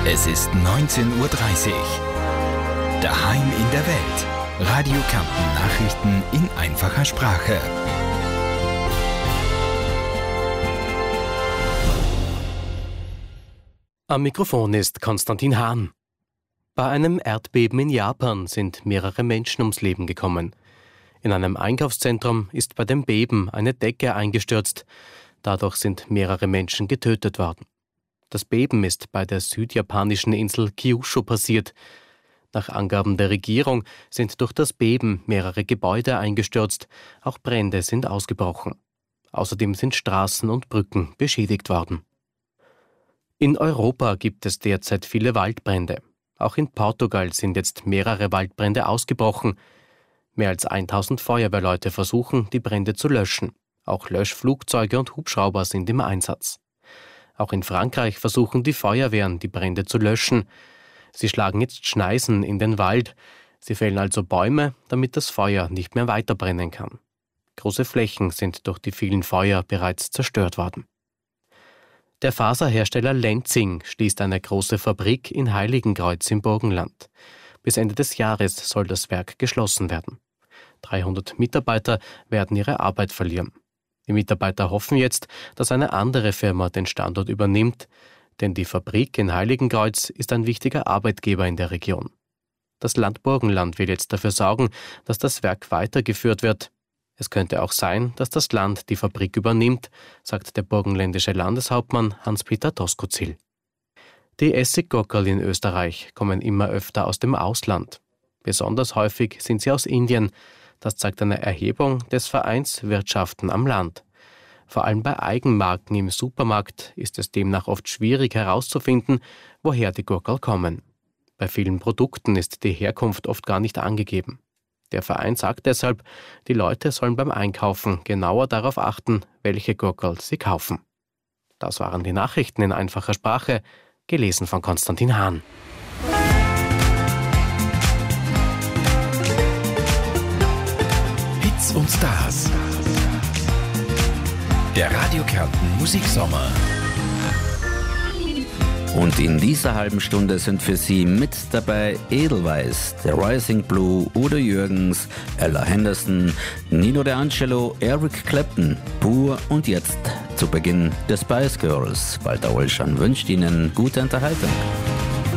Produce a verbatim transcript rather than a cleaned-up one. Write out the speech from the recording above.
Es ist neunzehn Uhr dreißig. Daheim in der Welt. Radio Kärnten Nachrichten in einfacher Sprache. Am Mikrofon ist Konstantin Hahn. Bei einem Erdbeben in Japan sind mehrere Menschen ums Leben gekommen. In einem Einkaufszentrum ist bei dem Beben eine Decke eingestürzt. Dadurch sind mehrere Menschen getötet worden. Das Beben ist bei der südjapanischen Insel Kyushu passiert. Nach Angaben der Regierung sind durch das Beben mehrere Gebäude eingestürzt. Auch Brände sind ausgebrochen. Außerdem sind Straßen und Brücken beschädigt worden. In Europa gibt es derzeit viele Waldbrände. Auch in Portugal sind jetzt mehrere Waldbrände ausgebrochen. Mehr als tausend Feuerwehrleute versuchen, die Brände zu löschen. Auch Löschflugzeuge und Hubschrauber sind im Einsatz. Auch in Frankreich versuchen die Feuerwehren, die Brände zu löschen. Sie schlagen jetzt Schneisen in den Wald. Sie fällen also Bäume, damit das Feuer nicht mehr weiterbrennen kann. Große Flächen sind durch die vielen Feuer bereits zerstört worden. Der Faserhersteller Lenzing schließt eine große Fabrik in Heiligenkreuz im Burgenland. Bis Ende des Jahres soll das Werk geschlossen werden. dreihundert Mitarbeiter werden ihre Arbeit verlieren. Die Mitarbeiter hoffen jetzt, dass eine andere Firma den Standort übernimmt, denn die Fabrik in Heiligenkreuz ist ein wichtiger Arbeitgeber in der Region. Das Land Burgenland will jetzt dafür sorgen, dass das Werk weitergeführt wird. Es könnte auch sein, dass das Land die Fabrik übernimmt, sagt der burgenländische Landeshauptmann Hans-Peter Doskozil. Die Essiggurkerl in Österreich kommen immer öfter aus dem Ausland. Besonders häufig sind sie aus Indien. Das zeigt eine Erhebung des Vereins Wirtschaften am Land. Vor allem bei Eigenmarken im Supermarkt ist es demnach oft schwierig herauszufinden, woher die Gurkerl kommen. Bei vielen Produkten ist die Herkunft oft gar nicht angegeben. Der Verein sagt deshalb, die Leute sollen beim Einkaufen genauer darauf achten, welche Gurkerl sie kaufen. Das waren die Nachrichten in einfacher Sprache, gelesen von Konstantin Hahn. Hits und Stars. Der Radio Kärnten Musiksommer. Und in dieser halben Stunde sind für Sie mit dabei Edelweiss, The Rising Blue, Udo Jürgens, Ella Henderson, Nino De Angelo, Eric Clapton, Pur und jetzt zu Beginn The Spice Girls. Walter Ollschan wünscht Ihnen gute Unterhaltung.